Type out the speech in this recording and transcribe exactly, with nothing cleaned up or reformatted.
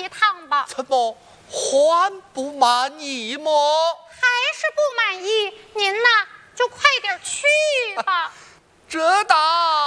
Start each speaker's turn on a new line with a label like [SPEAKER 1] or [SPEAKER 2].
[SPEAKER 1] 趟吧。
[SPEAKER 2] 怎么还不满意么？
[SPEAKER 1] 还是不满意，您呐就快点去吧。
[SPEAKER 2] 这大